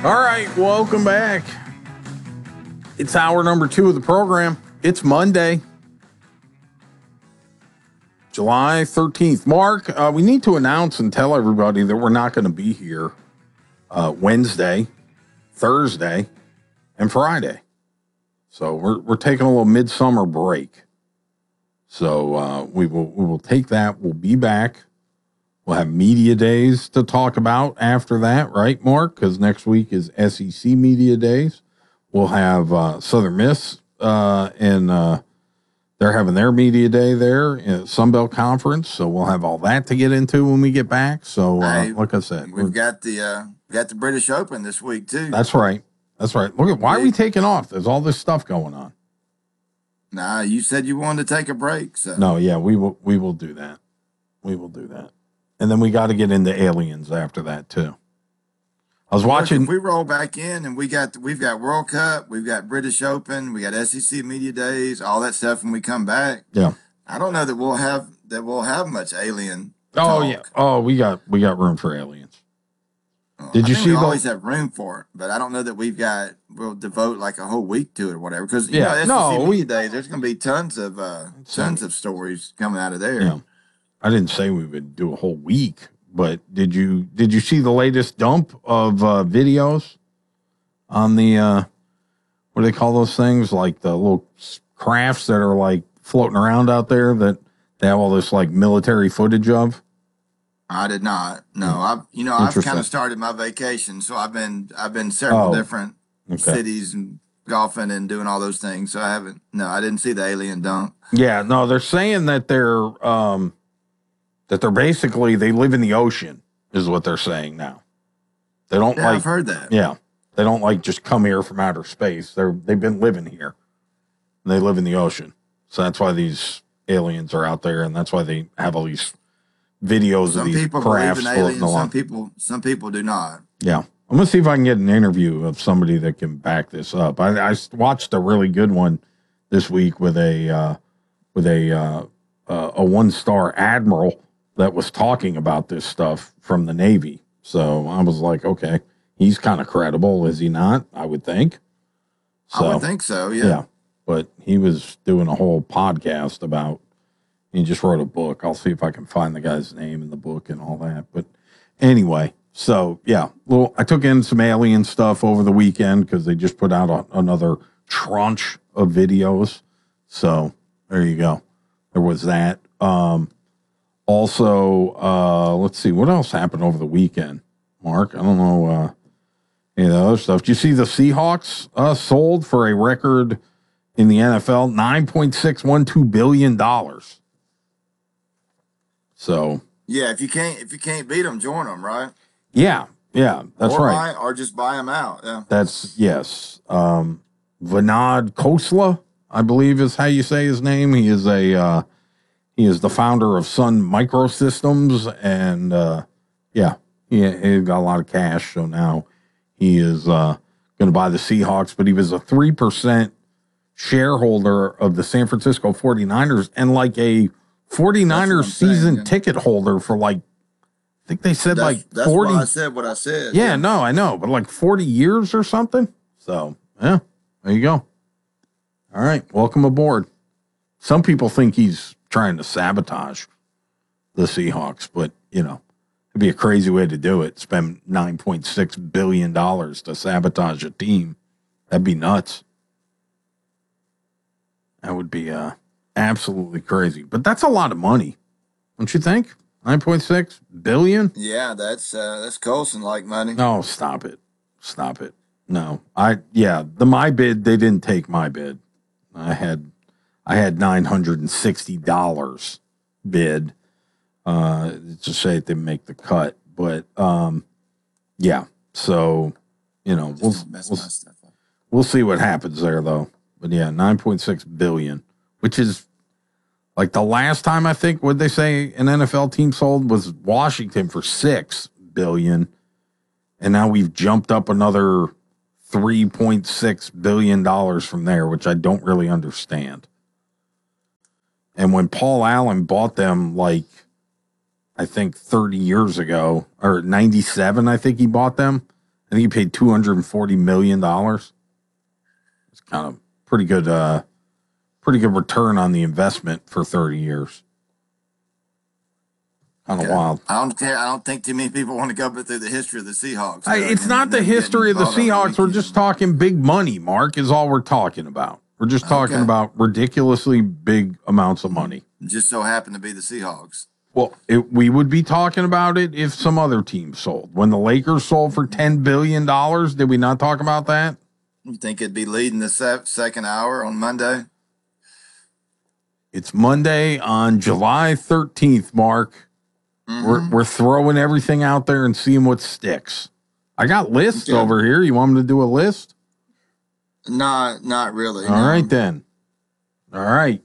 All right, welcome back. It's hour number 2 of the program. It's Monday, July 13th. Mark, we need to announce and tell everybody that we're not going to be here Wednesday, Thursday, and Friday. So we're taking a little midsummer break. So we will take that. We'll be back. We'll have media days to talk about after that, right, Mark? Because next week is SEC media days. We'll have Southern Miss, and they're having their media day there in Sunbelt Conference. So we'll have all that to get into when we get back. So, like I said, we've got the British Open this week too. That's right. That's right. Look at why are we taking off? There's all this stuff going on. Nah, you said you wanted to take a break. So no, yeah, we will do that. We will do that. And then we got to get into aliens after that too. I was watching. If we roll back in and we've got World Cup, we've got British Open, we got SEC media days, all that stuff. When we come back, yeah, I don't know that we'll have much alien. Oh talk. yeah. Oh, we got room for aliens. Did you see? We always have room for it, but I don't know that we'll devote like a whole week to it or whatever. Because SEC media days, there's going to be tons of stories coming out of there. Yeah. I didn't say we would do a whole week, but did you see the latest dump of videos on the what do they call those things, like the little crafts that are like floating around out there that they have all this like military footage of? I did not. No, I've kind of started my vacation, so I've been several different cities and golfing and doing all those things. So I didn't see the alien dump. Yeah, no, they're saying that they're basically, they live in the ocean, is what they're saying now. They don't I've heard that. Yeah. They don't like just come here from outer space. They've been living here. And they live in the ocean. So that's why these aliens are out there, and that's why they have all these videos of these crafts floating along. Some people do not. Yeah. I'm going to see if I can get an interview of somebody that can back this up. I watched a really good one this week with a one-star admiral that was talking about this stuff from the Navy. So I was like, okay, he's kind of credible, is he not? I would think. I would think so, yeah. But he was doing a whole podcast about, he just wrote a book. I'll see if I can find the guy's name in the book and all that. But anyway, so yeah, I took in some alien stuff over the weekend because they just put out another tranche of videos. So there you go. There was that. Also, let's see, what else happened over the weekend, Mark? I don't know any of the other stuff. Did you see the Seahawks sold for a record in the NFL, $9.612 billion? So yeah, if you can't beat them, join them, right? Yeah, that's right. Or just buy them out. Yeah, that's yes. Vinod Khosla, I believe is how you say his name. He is the founder of Sun Microsystems, and he got a lot of cash. So now he is going to buy the Seahawks, but he was a 3% shareholder of the San Francisco 49ers and like a 49ers season ticket holder for like, I think they said that's 40. That's why I said what I said. Yeah, no, I know, but like 40 years or something. So, yeah, there you go. All right, welcome aboard. Some people think he's trying to sabotage the Seahawks, but, it'd be a crazy way to do it. Spend $9.6 billion to sabotage a team. That'd be nuts. That would be absolutely crazy. But that's a lot of money, don't you think? 9.6 billion? Yeah, that's Colson-like money. No, stop it. No, the my bid, they didn't take my bid. I had $960 bid to say it didn't make the cut, but yeah. So we'll see what happens there though. But yeah, 9.6 billion, which is like the last time I think what they say an NFL team sold was Washington for $6 billion, and now we've jumped up another $3.6 billion from there, which I don't really understand. And when Paul Allen bought them, like, I think 30 years ago, or 97, I think he bought them, I think he paid $240 million. It's kind of pretty good return on the investment for 30 years. Kind of wild. I don't think too many people want to go through the history of the Seahawks. It's not the history of the Seahawks. We're just talking big money, Mark, is all we're talking about. We're just talking about ridiculously big amounts of money. It just so happened to be the Seahawks. Well, we would be talking about it if some other team sold. When the Lakers sold for $10 billion, did we not talk about that? You think it'd be leading the second hour on Monday? It's Monday on July 13th, Mark. We're throwing everything out there and seeing what sticks. I got lists over here. You want me to do a list? Not really. All right, then. All right.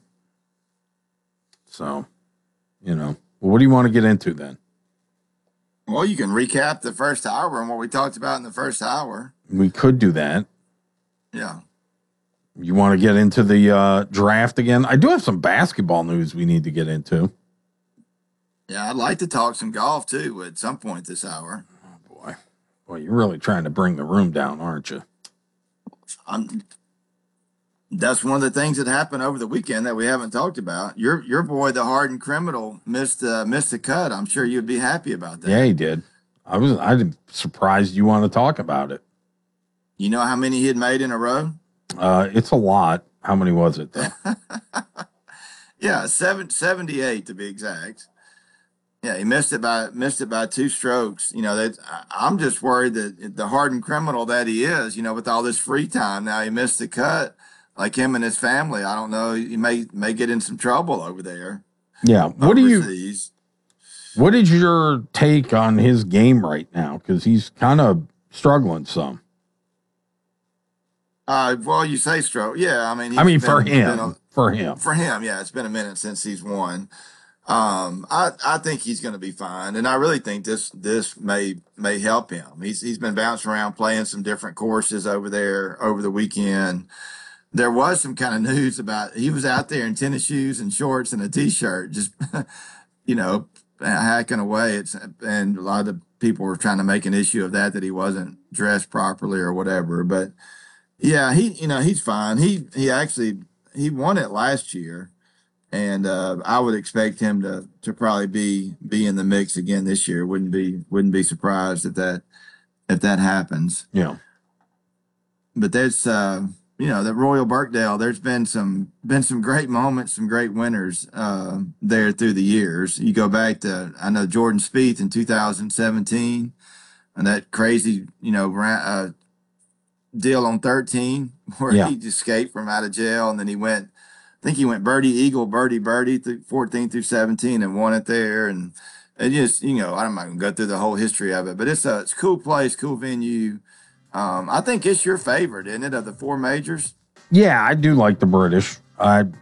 So, what do you want to get into then? Well, you can recap the first hour and what we talked about in the first hour. We could do that. Yeah. You want to get into the draft again? I do have some basketball news we need to get into. Yeah, I'd like to talk some golf, too, at some point this hour. Oh, boy. Boy, you're really trying to bring the room down, aren't you? That's one of the things that happened over the weekend that we haven't talked about. Your boy, the hardened criminal, missed the cut. I'm sure you'd be happy about that. Yeah, he did. I'm surprised you want to talk about it. You know how many he had made in a row? It's a lot. How many was it, though? Yeah, 78 to be exact. Yeah, he missed it by 2 strokes. I'm just worried that the hardened criminal that he is, with all this free time now, he missed the cut. Like him and his family, I don't know. He may get in some trouble over there. Yeah. What is your take on his game right now? Because he's kind of struggling some. Well, you say stroke. Yeah, I mean, for him, yeah, it's been a minute since he's won. I think he's going to be fine, and I really think this may help him. He's been bouncing around playing some different courses over there over the weekend. There was some kind of news about he was out there in tennis shoes and shorts and a t-shirt, just hacking away. And a lot of people were trying to make an issue of that he wasn't dressed properly or whatever. But yeah, he's fine. He won it last year. And I would expect him to probably be in the mix again this year. Wouldn't be surprised if that happens. Yeah. But there's the Royal Birkdale. There's been some great moments, some great winners there through the years. You go back to I know Jordan Spieth in 2017, and that crazy deal on 13 where he escaped from out of jail, and then he went. I think he went birdie, eagle, birdie, through 14 through 17 and won it there. And it just, I'm not going to go through the whole history of it, but it's a cool place, cool venue. I think it's your favorite, isn't it, of the 4 majors? Yeah, I do like the British. The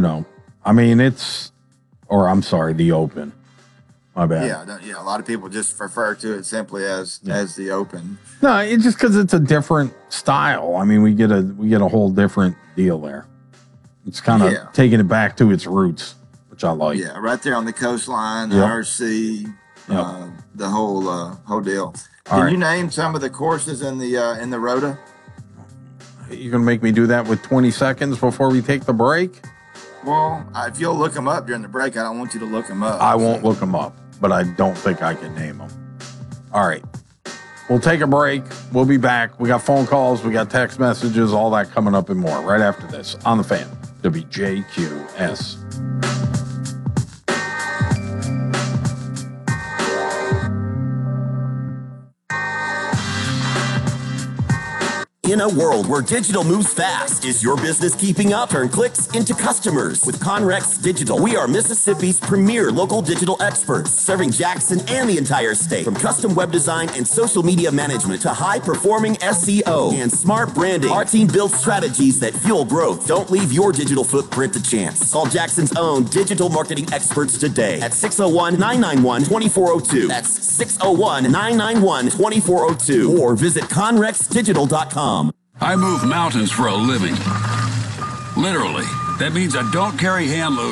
Open. My bad. Yeah. A lot of people just refer to it simply as the Open. No, it's just because it's a different style. I mean, we get a whole different deal there. It's kind of taking it back to its roots, which I like. Yeah, right there on the coastline, the RC, the whole deal. Can you name some of the courses in the Rota? You're gonna make me do that with 20 seconds before we take the break? Well, if you'll look them up during the break, I don't want you to look them up. I won't look them up, but I don't think I can name them. All right. We'll take a break. We'll be back. We got phone calls. We got text messages, all that coming up and more right after this on The Fan. WJQS. In a world where digital moves fast, is your business keeping up? Turn clicks into customers with Conrex Digital. We are Mississippi's premier local digital experts, serving Jackson and the entire state. From custom web design and social media management to high-performing SEO and smart branding, our team builds strategies that fuel growth. Don't leave your digital footprint to chance. Call Jackson's own digital marketing experts today at 601-991-2402. That's 601-991-2402. Or visit conrexdigital.com. I move mountains for a living. Literally. That means I don't carry hand loads